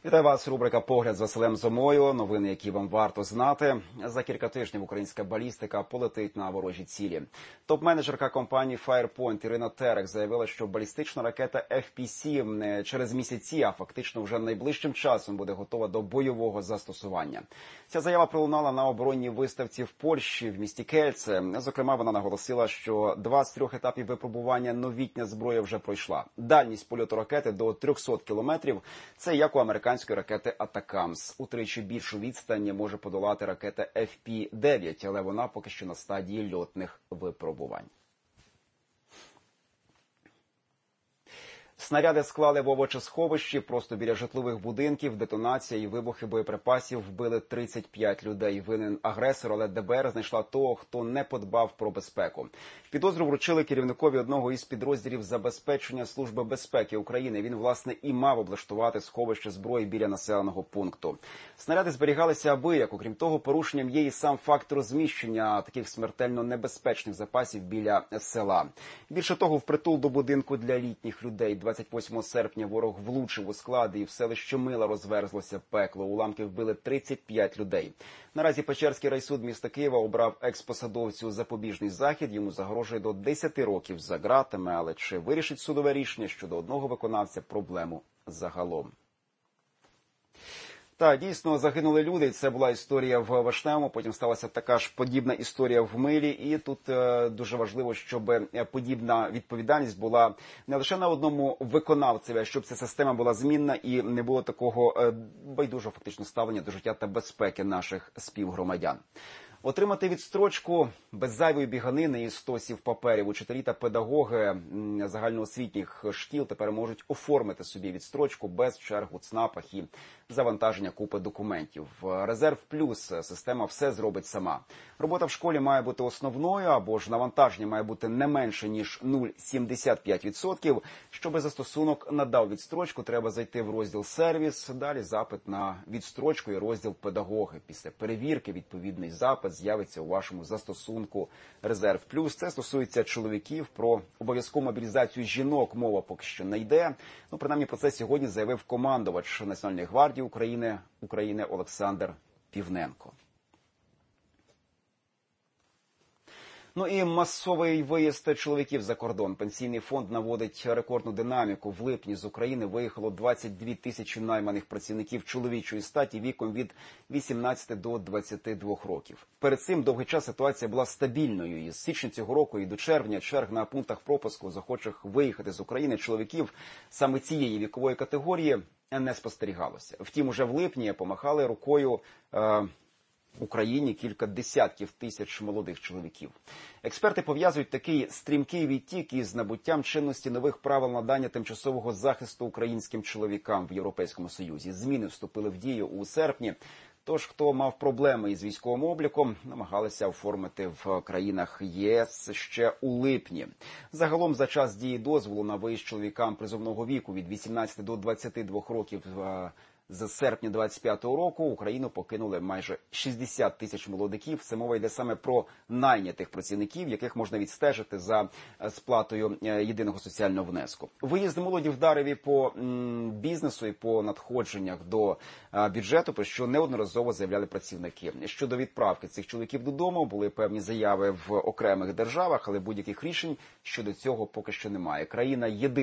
Вітаю вас, рубрика «Погляд з Василем Зомою». Новини, які вам варто знати. За кілька тижнів українська балістика полетить на ворожі цілі. Топ-менеджерка компанії Firepoint Ірина Терек заявила, що балістична ракета FPC не через місяці, а фактично вже найближчим часом буде готова до бойового застосування. Ця заява пролунала на оборонній виставці в Польщі, в місті Кельце. Зокрема, вона наголосила, що 2 з 3 етапів випробування новітня зброя вже пройшла. Дальність польоту ракети до 300 кілометрів – це як у американської ракети «Атакамс». Утричі більшу відстань може подолати ракета FP-9, але вона поки що на стадії льотних випробувань. Снаряди склали в овочесховищі просто біля житлових будинків. Детонація і вибухи боєприпасів вбили 35 людей. Винен агресор, але ДБР знайшла того, хто не подбав про безпеку. Підозру вручили керівникові одного із підрозділів забезпечення Служби безпеки України. Він, власне, і мав облаштувати сховище зброї біля населеного пункту. Снаряди зберігалися абияк. Окрім того, порушенням є і сам факт розміщення таких смертельно небезпечних запасів біля села. Більше того, впритул до будинку для літніх людей 28 серпня ворог влучив у склади, і в селищі Мила розверзлося пекло. Уламки вбили 35 людей. Наразі Печерський райсуд міста Києва обрав екс-посадовцю запобіжний захід. Йому загрожує до 10 років за ґратами. Але чи вирішить судове рішення щодо одного виконавця проблему загалом? Так, дійсно, загинули люди. Це була історія в Вишневому, потім сталася така ж подібна історія в Милі. І тут дуже важливо, щоб подібна відповідальність була не лише на одному виконавцеві, а щоб ця система була змінна і не було такого байдужого фактично ставлення до життя та безпеки наших співгромадян. Отримати відстрочку без зайвої біганини і стосів паперів. Учителі та педагоги загальноосвітніх шкіл тепер можуть оформити собі відстрочку без черг у ЦНАПах і завантаження купи документів. Резерв плюс система все зробить сама. Робота в школі має бути основною, або ж навантаження має бути не менше, ніж 0,75%. Щоби застосунок надав відстрочку, треба зайти в розділ «Сервіс», далі запит на відстрочку і розділ «Педагоги». Після перевірки відповідний запит з'явиться у вашому застосунку «Резерв плюс». Це стосується чоловіків. Про обов'язкову мобілізацію жінок мова поки що не йде. Принаймні про це сьогодні заявив командувач Національної гвардії України Олександр Півненко. І масовий виїзд чоловіків за кордон. Пенсійний фонд наводить рекордну динаміку. В липні з України виїхало 22 тисячі найманих працівників чоловічої статі віком від 18 до 22 років. Перед цим довгий час ситуація була стабільною. Із січня цього року і до червня черг на пунктах пропуску захочих виїхати з України чоловіків саме цієї вікової категорії не спостерігалося. Втім, уже в липні помахали рукою Україні кілька десятків тисяч молодих чоловіків. Експерти пов'язують такий стрімкий відтік із набуттям чинності нових правил надання тимчасового захисту українським чоловікам в Європейському Союзі. Зміни вступили в дію у серпні. Тож, хто мав проблеми із військовим обліком, намагалися оформити в країнах ЄС ще у липні. Загалом, за час дії дозволу на виїзд чоловікам призовного віку від 18 до 22 років з серпня 25-го року Україну покинули майже 60 тисяч молодиків. Це мова йде саме про найнятих працівників, яких можна відстежити за сплатою єдиного соціального внеску. Виїзд молоді вдарив і по бізнесу, і по надходженнях до бюджету, про що неодноразово заявляли працівники. Щодо відправки цих чоловіків додому, були певні заяви в окремих державах, але будь-яких рішень щодо цього поки що немає. Країна єдина